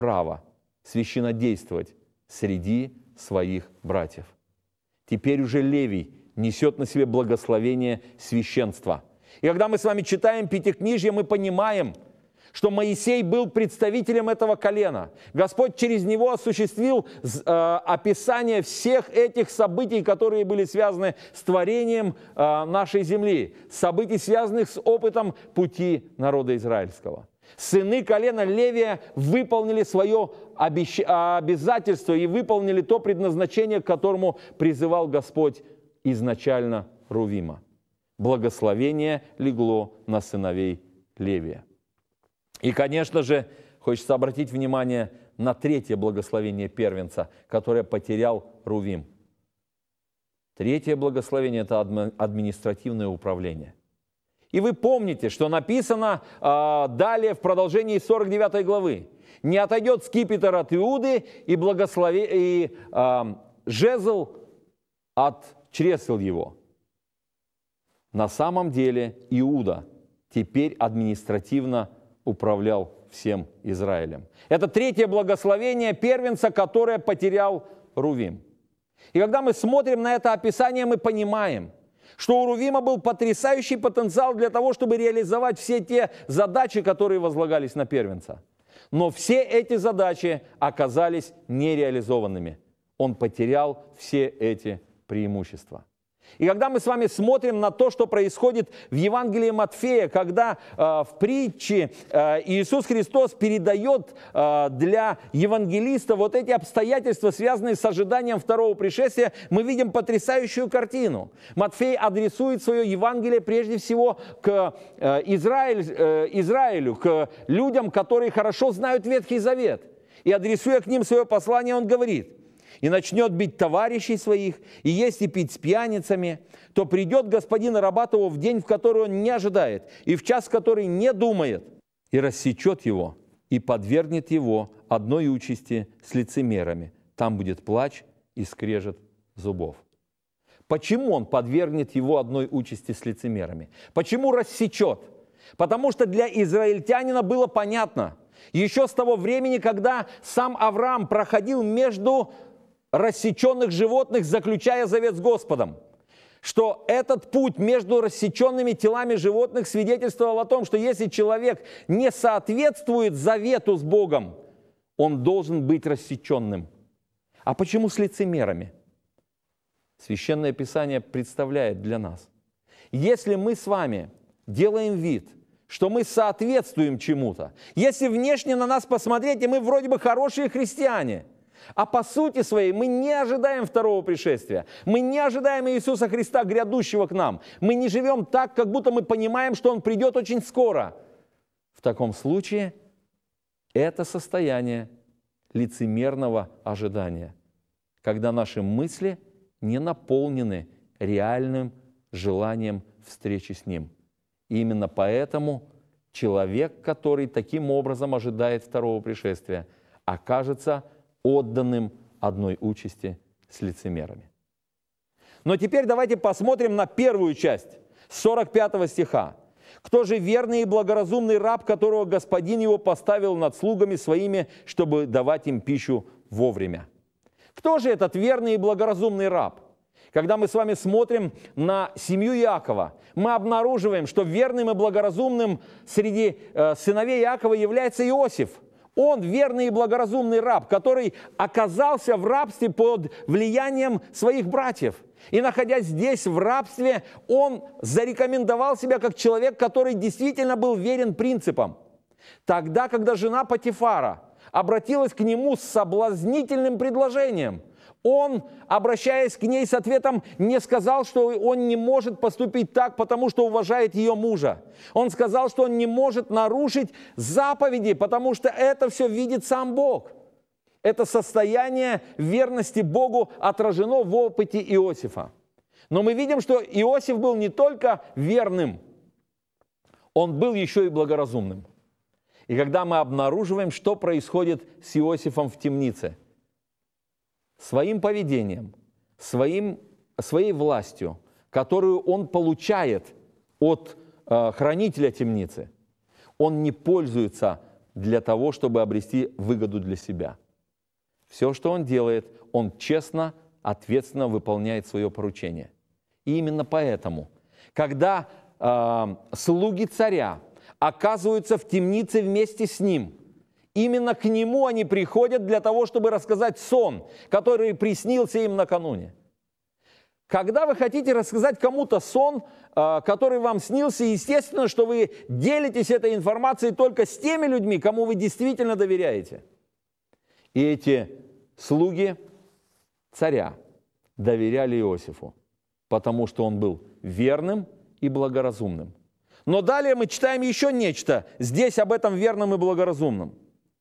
право священнодействовать среди своих братьев. Теперь уже Левий несет на себе благословение священства. И когда мы с вами читаем Пятикнижье, мы понимаем, что Моисей был представителем этого колена. Господь через него осуществил описание всех этих событий, которые были связаны с творением нашей земли, событий, связанных с опытом пути народа израильского. Сыны колена Левия выполнили свое обязательство и выполнили то предназначение, к которому призывал Господь изначально Рувима. Благословение легло на сыновей Левия. И, конечно же, хочется обратить внимание на третье благословение первенца, которое потерял Рувим. Третье благословение – это административное управление. И вы помните, что написано далее в продолжении 49 главы. «Не отойдет скипетр от Иуды, и жезл от чресел его». На самом деле Иуда теперь административно управлял всем Израилем. Это третье благословение первенца, которое потерял Рувим. И когда мы смотрим на это описание, мы понимаем, что у Рувима был потрясающий потенциал для того, чтобы реализовать все те задачи, которые возлагались на первенца. Но все эти задачи оказались нереализованными. Он потерял все эти преимущества. И когда мы с вами смотрим на то, что происходит в Евангелии Матфея, когда в притче Иисус Христос передает для евангелиста вот эти обстоятельства, связанные с ожиданием второго пришествия, мы видим потрясающую картину. Матфей адресует свое Евангелие прежде всего к Израилю, к людям, которые хорошо знают Ветхий Завет. И адресуя к ним свое послание, он говорит: «И начнет бить товарищей своих, и есть и пить с пьяницами, то придет господин и раба его в день, в который он не ожидает, и в час, в который не думает, и рассечет его, и подвергнет его одной участи с лицемерами. Там будет плач и скрежет зубов». Почему он подвергнет его одной участи с лицемерами? Почему рассечет? Потому что для израильтянина было понятно, еще с того времени, когда сам Авраам проходил между рассеченных животных, заключая завет с Господом, что этот путь между рассеченными телами животных свидетельствовал о том, что если человек не соответствует завету с Богом, он должен быть рассеченным. А почему с лицемерами? Священное Писание представляет для нас: если мы с вами делаем вид, что мы соответствуем чему-то, если внешне на нас посмотреть, и мы вроде бы хорошие христиане, а по сути своей мы не ожидаем второго пришествия, мы не ожидаем Иисуса Христа, грядущего к нам, мы не живем так, как будто мы понимаем, что Он придет очень скоро. В таком случае это состояние лицемерного ожидания, когда наши мысли не наполнены реальным желанием встречи с Ним. И именно поэтому человек, который таким образом ожидает второго пришествия, окажется отданным одной участи с лицемерами. Но теперь давайте посмотрим на первую часть 45 стиха. «Кто же верный и благоразумный раб, которого господин его поставил над слугами своими, чтобы давать им пищу вовремя?» Кто же этот верный и благоразумный раб? Когда мы с вами смотрим на семью Иакова, мы обнаруживаем, что верным и благоразумным среди сыновей Иакова является Иосиф. Он верный и благоразумный раб, который оказался в рабстве под влиянием своих братьев. И находясь здесь в рабстве, он зарекомендовал себя как человек, который действительно был верен принципам. Тогда, когда жена Потифара обратилась к нему с соблазнительным предложением, он, обращаясь к ней с ответом, не сказал, что он не может поступить так, потому что уважает ее мужа. Он сказал, что он не может нарушить заповеди, потому что это все видит сам Бог. Это состояние верности Богу отражено в опыте Иосифа. Но мы видим, что Иосиф был не только верным, он был еще и благоразумным. И когда мы обнаруживаем, что происходит с Иосифом в темнице, своим поведением, своей властью, которую он получает от хранителя темницы, он не пользуется для того, чтобы обрести выгоду для себя. Все, что он делает, он честно, ответственно выполняет свое поручение. И именно поэтому, когда слуги царя оказываются в темнице вместе с ним, именно к нему они приходят для того, чтобы рассказать сон, который приснился им накануне. Когда вы хотите рассказать кому-то сон, который вам снился, естественно, что вы делитесь этой информацией только с теми людьми, кому вы действительно доверяете. И эти слуги царя доверяли Иосифу, потому что он был верным и благоразумным. Но далее мы читаем еще нечто здесь об этом верном и благоразумном,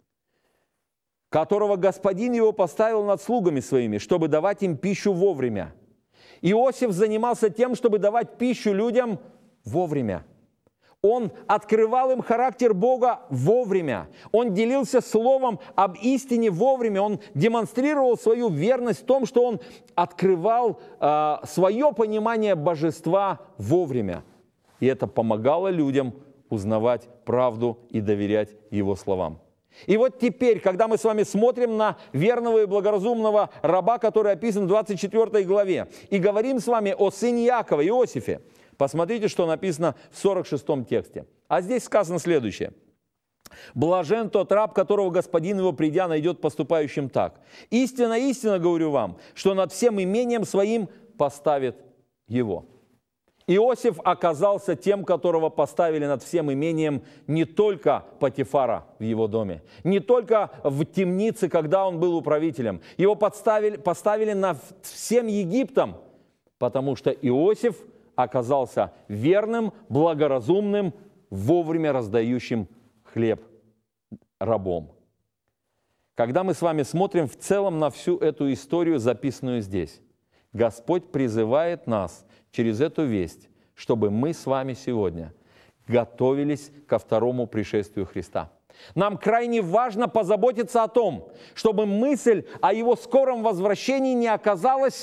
которого господин его поставил над слугами своими, чтобы давать им пищу вовремя. Иосиф занимался тем, чтобы давать пищу людям вовремя. Он открывал им характер Бога вовремя. Он делился словом об истине вовремя. Он демонстрировал свою верность в том, что он открывал свое понимание божества вовремя. И это помогало людям узнавать правду и доверять его словам. И вот теперь, когда мы с вами смотрим на верного и благоразумного раба, который описан в 24 главе, и говорим с вами о сыне Иакова, Иосифе, посмотрите, что написано в 46-м тексте. А здесь сказано следующее. «Блажен тот раб, которого господин его, придя, найдет поступающим так. Истинно, истинно говорю вам, что над всем имением своим поставит его». Иосиф оказался тем, которого поставили над всем имением не только Потифара в его доме, не только в темнице, когда он был управителем. Его поставили над всем Египтом, потому что Иосиф оказался верным, благоразумным, вовремя раздающим хлеб рабом. Когда мы с вами смотрим в целом на всю эту историю, записанную здесь, Господь призывает нас через эту весть, чтобы мы с вами сегодня готовились ко второму пришествию Христа. Нам крайне важно позаботиться о том, чтобы мысль о Его скором возвращении не оказалась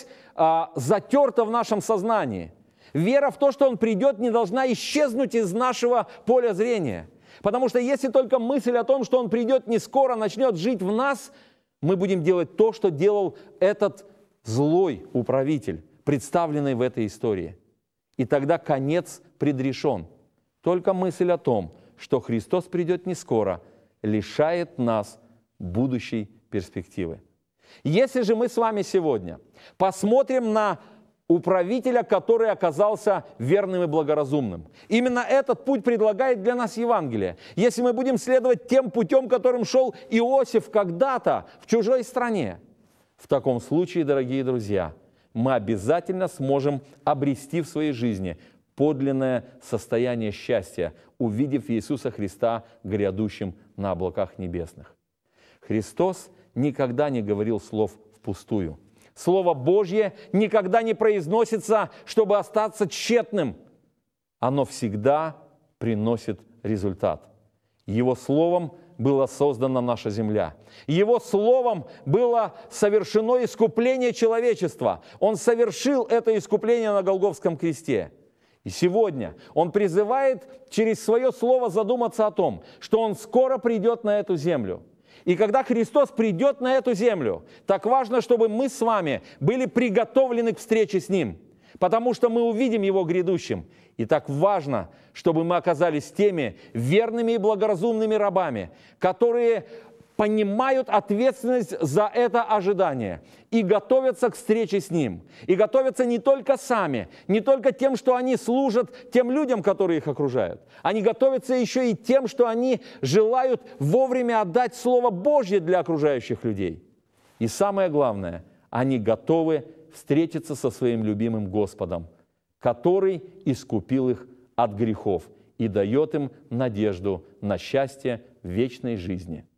затерта в нашем сознании. Вера в то, что Он придет, не должна исчезнуть из нашего поля зрения. Потому что если только мысль о том, что Он придет не скоро, начнет жить в нас, мы будем делать то, что делал этот злой управитель, представленный в этой истории. И тогда конец предрешен. Только мысль о том, что Христос придет не скоро, лишает нас будущей перспективы. Если же мы с вами сегодня посмотрим на управителя, который оказался верным и благоразумным, именно этот путь предлагает для нас Евангелие. Если мы будем следовать тем путем, которым шел Иосиф когда-то в чужой стране, в таком случае, дорогие друзья, мы обязательно сможем обрести в своей жизни подлинное состояние счастья, увидев Иисуса Христа грядущим на облаках небесных. Христос никогда не говорил слов впустую. Слово Божье никогда не произносится, чтобы остаться тщетным. Оно всегда приносит результат. Его словом была создана наша земля. Его словом было совершено искупление человечества. Он совершил это искупление на Голгофском кресте. И сегодня Он призывает через Свое Слово задуматься о том, что Он скоро придет на эту землю. И когда Христос придет на эту землю, так важно, чтобы мы с вами были приготовлены к встрече с Ним, потому что мы увидим Его грядущим. И так важно, чтобы мы оказались теми верными и благоразумными рабами, которые понимают ответственность за это ожидание и готовятся к встрече с Ним. И готовятся не только сами, не только тем, что они служат тем людям, которые их окружают. Они готовятся еще и тем, что они желают вовремя отдать Слово Божье для окружающих людей. И самое главное, они готовы встретиться со своим любимым Господом, который искупил их от грехов и дает им надежду на счастье в вечной жизни.